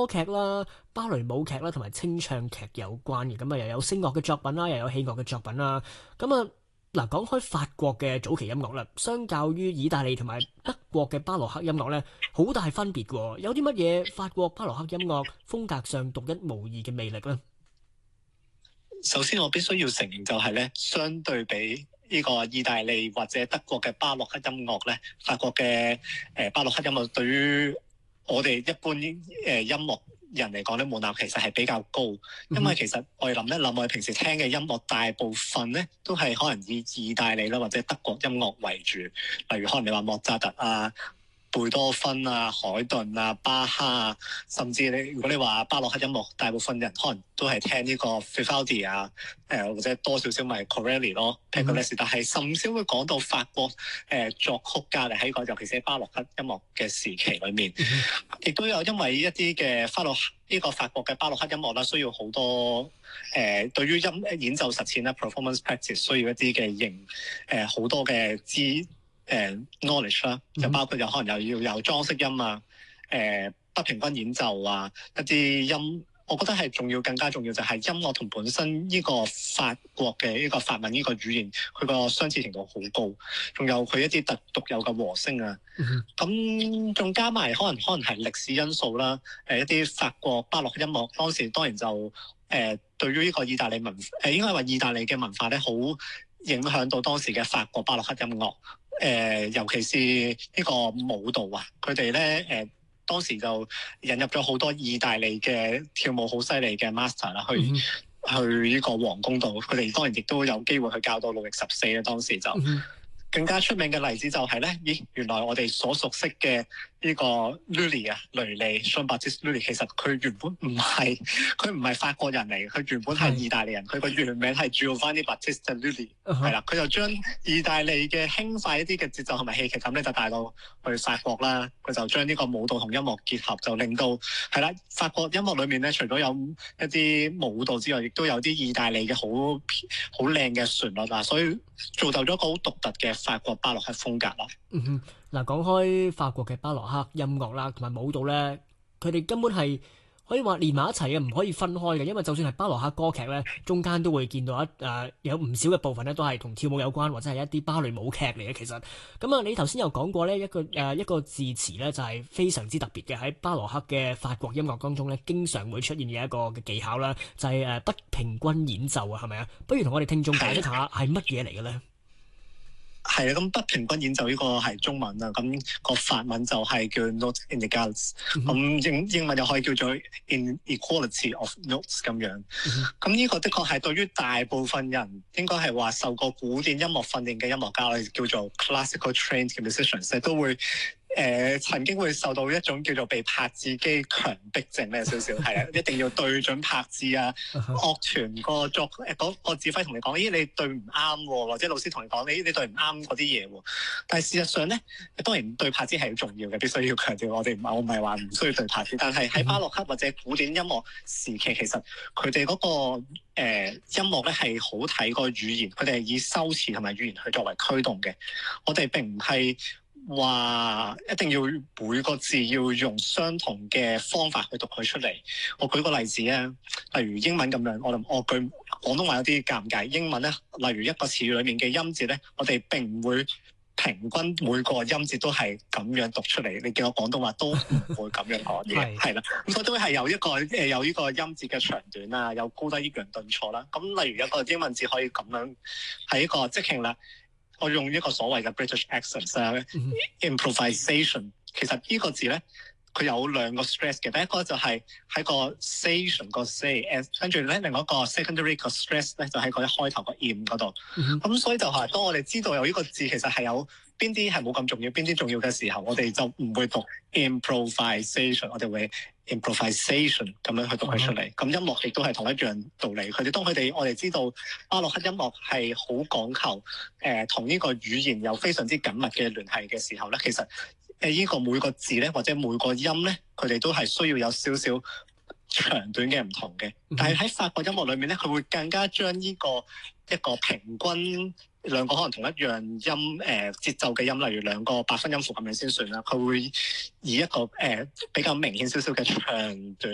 歌劇啦、芭蕾舞劇啦同埋清唱劇有關嘅，咁啊又有聲樂嘅作品啦，又有器樂嘅作品啦。咁啊嗱，講開法國嘅早期音樂啦，相較於意大利同埋德國嘅巴洛克音樂咧，好大分別嘅喎。有啲乜嘢法國巴洛克音樂風格上獨一無二嘅魅力咧？ 首先，我必須要承認就係咧，相對比呢個意大利或者德國嘅巴洛克音樂咧，法國嘅巴洛克音樂對於我哋一般音樂人嚟講咧，門檻其實係比較高，因為其實我哋諗一諗，我哋平時聽嘅音樂大部分咧都係可能以意大利啦或者德國音樂為主，例如可能你話莫扎特啊、貝多芬啊、海頓啊、巴哈啊，甚至如果你話巴洛克音樂，大部分人可能都係聽呢個 Vivaldi 啊，或者多少少咪 Corelli 咯、Pergolesi，但係甚少會講到法國作曲家嚟喺個，尤其是巴洛克音樂嘅時期裏面，亦都有因為一啲嘅呢個法國嘅巴洛克音樂啦，需要好多對於演奏實踐啦 performance practice 需要一啲嘅好多嘅knowledge 啦，就包括有可能又要有裝飾音啊，不平均演奏啊，一啲音，我覺得係更加重要就係音樂同本身呢個法國嘅呢個法文呢個語言，佢個相似程度好高，仲有佢一啲獨有嘅和聲啊，咁仲加埋可能係歷史因素啦，一啲法國巴洛克音樂當然就對於呢個意大利應該話意大利嘅文化咧，好影響到當時嘅法國巴洛克音樂。尤其是呢個舞蹈啊，佢哋咧當時就引入咗好多意大利嘅跳舞好犀利嘅 master 啦，去呢個皇宮度，佢哋當然亦都有機會去教到路易14啦。當時就更加出名嘅例子就係咧，原來我哋所熟悉嘅呢個 Lully 啊，雷利 Jean-Baptiste Lully， 其實佢原本唔係法國人嚟，佢原本係意大利人，佢個原名係 Giovanni Battista Lully， 係啦，佢就將意大利嘅輕快一啲嘅節奏同埋戲劇感咧，就帶到去法國啦。佢就將呢個舞蹈同音樂結合，就令到係啦，法國音樂裏面咧，除咗有一啲舞蹈之外，亦都有啲意大利嘅好靚嘅旋律啊，所以造就咗一個好獨特嘅法國巴洛克風格啦。 嗱，講開法國嘅巴洛克音樂啦，同埋舞蹈咧，佢哋根本係可以話連埋一齊嘅，唔可以分開嘅。因為就算係巴洛克歌劇咧，中間都會見到有唔少嘅部分咧，都係同跳舞有關，或者係一啲芭蕾舞劇嚟嘅。其實咁啊，你頭先有講過咧一個字詞咧，就係非常之特別嘅，喺巴洛克嘅法國音樂當中咧，經常會出現嘅一個嘅技巧啦，就係不平均演奏啊，係咪啊？不如同我哋聽眾解釋下係乜嘢嚟嘅咧？ 係啊，咁不平均演奏呢個係中文啊，咁個法文就係叫 note inégales，咁英文又可以叫做 inequality of notes 咁樣。咁呢個的確係對於大部分人應該係話受過古典音樂訓練嘅音樂家，我哋叫做 classical trained musicians， 都會曾經會受到一種叫做被拍子機強迫症咧，少少係啊，一定要對準拍子啊。樂團個指揮同你講，咦，你對唔啱喎，或者老師同你講，你對唔啱嗰啲嘢喎。但係事實上咧，當然對拍子係好重要嘅，必須要強調。我唔係話唔需要對拍子，但係喺巴洛克或者古典音樂時期，其實佢哋嗰個音樂咧係好睇個語言，佢哋係以修辭同埋語言去作為驅動嘅。我哋並唔係話一定要每個字要用相同嘅方法去讀佢出嚟。我舉個例子啊，例如英文咁樣，我句廣東話有啲尷尬。英文咧，例如一個詞語裡面嘅音節咧，我哋並唔會平均每個音節都係咁樣讀出嚟。你叫我廣東話都唔會咁樣講嘢，係啦。咁所以都係有呢個音節嘅長短啊，有高低抑揚頓挫啦。咁例如一個英文字可以咁樣係一個即興啦。我用一個所謂嘅 British accent improvisation， 其實呢個字咧，佢有兩個 stress 嘅。第一個就係喺個 station 個 say， 跟住咧另外一個 secondary 個 stress 咧就喺個一開頭個 im 嗰度。咁所以就係當我哋知道有呢個字其實係有邊啲係冇咁重要，邊啲重要嘅時候，我哋就唔會讀 improvisation， 我哋會 improvisation 咁樣去讀佢出嚟。咁音樂亦都係同一樣道理。我哋知道巴洛克音樂係好講求同呢個語言有非常之緊密嘅聯繫嘅時候咧，其實呢個每個字咧或者每個音咧，佢哋都係需要有少少長短嘅唔同嘅。但係喺法國音樂裏面咧，佢會更加將呢個一個平均兩個可能同一樣音節奏嘅音，例如兩個八分音符咁樣先算啦。佢會以一個比較明顯少少嘅長短